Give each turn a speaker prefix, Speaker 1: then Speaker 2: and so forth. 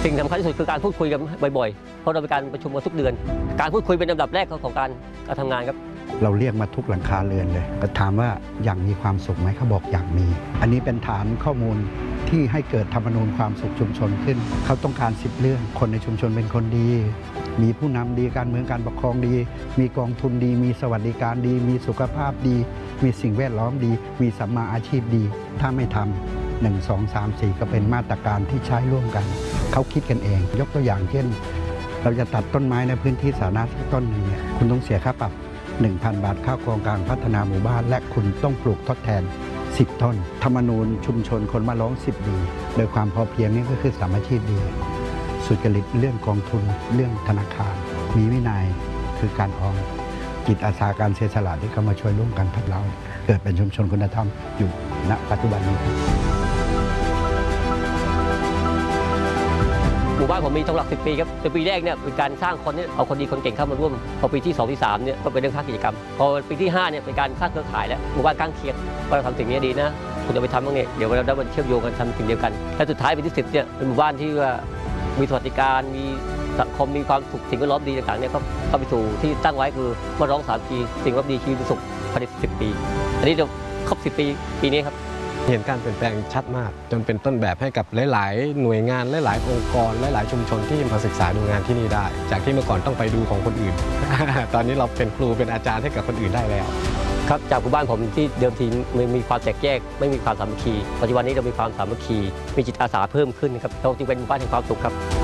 Speaker 1: สิ่งสำคัญที่สุดคือการพูดคุยกันบ่อยๆเพราะเราเป็นการประชุมกันทุกเดือนการพูดคุยเป็นอันดับแรกของการทำงานครับ
Speaker 2: เราเรียกมาทุกหลังคาเรือนเลยก็ถามว่าอย่างมีความสุขไหมเขาบอกอย่างมีอันนี้เป็นฐานข้อมูลที่ให้เกิดธรรมนูญความสุขชุมชนขึ้นเขาต้องการ10 เรื่องคนในชุมชนเป็นคนดีมีผู้นำดีการเมืองการปกครองดีมีกองทุนดีมีสวัสดิการดีมีสุขภาพดีมีสิ่งแวดล้อมดีมีสัมมาอาชีพดีถ้าไม่ทำ1 2 3 4ก็เป็นมาตรการที่ใช้ร่วมกันเขาคิดกันเองยกตัวอย่างเช่นเราจะตัดต้นไม้ในพื้นที่สาธารณะสักต้นหนึ่งเนี่ยคุณต้องเสียค่าปรับ 1,000 บาทเข้าโครงการพัฒนาหมู่บ้านและคุณต้องปลูกทดแทน10 ต้นธรรมนูญชุมชนคนมาร้อง10 ดีโดยความพอเพียงนี่ก็คือสามัคคีดีสุจริตเรื่องกองทุนเรื่องธนาคารมีวินัยคือการออมจิตอาสาการเสียสละที่เข้ามาช่วยร่วมกันพัฒนาเกิดเป็นชุมชนคุณธรรมอยู่ณปัจจุบันนี้
Speaker 1: หมู่บ้านผมมีทั้งหลัก10 ปีครับในปีแรกเนี่ยเป็นการสร้างคนเอาคนดีคนเก่งเข้ามาร่วมพอปีที่2ที่3เนี่ยก็เป็นเรื่องภาคกิจกรรมพอปีที่5เนี่ยเป็นการสร้างเครือข่ายแล้วหมู่บ้านข้างเคียงว่าเราทำสิ่งนี้ดีนะคุณจะไปทำบ้างเนี่ยเดี๋ยวเราได้มาเชื่อมโยงกันทำสิ่งเดียวกันและสุดท้ายปีที่10เนี่ยเป็นหมู่บ้านที่ว่ามีสวัสดิการมีสังคมมีความสุขสิ่งแวดล้อมดีต่างๆเนี่ยก็เข้าไปสู่ที่ตั้งไว้คือมาร้อง3 ปีสิ่งแวดล้อมดีชีวิตสุขภายใน10 ปีอันนี้เราครบ10 ปีนี้ครับ
Speaker 3: เห็นการเปลี่ยนแปลงชัดมากจนเป็นต้นแบบให้กับหลายๆหน่วยงานหลายๆองค์กรหลายๆชุมชนที่มาศึกษาดูงานที่นี่ได้จากที่เมื่อก่อนต้องไปดูของคนอื่น ตอนนี้เราเป็นครูเป็นอาจารย์ให้กับคนอื่นได้แล้ว
Speaker 1: ครับจากหมู่บ้านผมที่เดิมทีมีความแตกแยกไม่มีความสามัคคีปัจจุบันนี้เรามีความสามัคคีมีจิตอาสาเพิ่มขึ้นครับเราจึงเป็นหมู่บ้านแห่งความสุขครับ